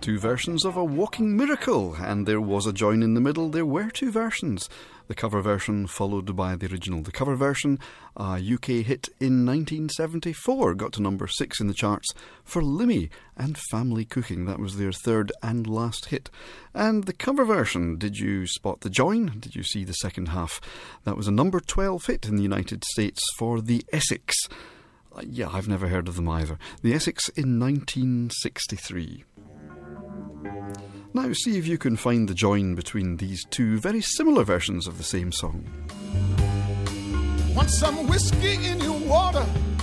Two versions of A Walking Miracle, and there was a join in the middle. There were two versions. The cover version followed by the original. The cover version, a UK hit in 1974, got to number 6 in the charts for Limmy and Family Cooking. That was their third and last hit. And the cover version, did you spot the join? Did you see the second half? That was a number 12 hit in the United States for the Essex. Yeah, I've never heard of them either. The Essex in 1963. Now see if you can find the join between these two very similar versions of the same song. Want some whiskey in your water?